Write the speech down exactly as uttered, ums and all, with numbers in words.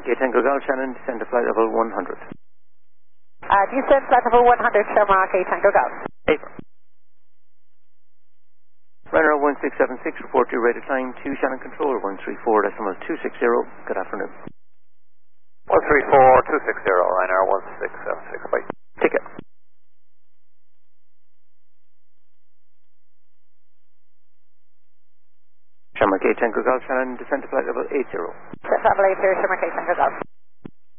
Shamrock eight Tango Golf, Shannon, descend to flight level one hundred. Uh, descend flight level one hundred, Shamrock eight Tango Golf. April. Runner one six seven six, report your rate of climb to Shannon Controller one three four decimal two six zero. Good afternoon. one three four two six zero, Ryanair one six seven six, bye. Ticket. Shamrock eight Tango Golf, Shannon, descend to flight level eight zero. Descend level eight zero, Shamrock eight Tango Golf.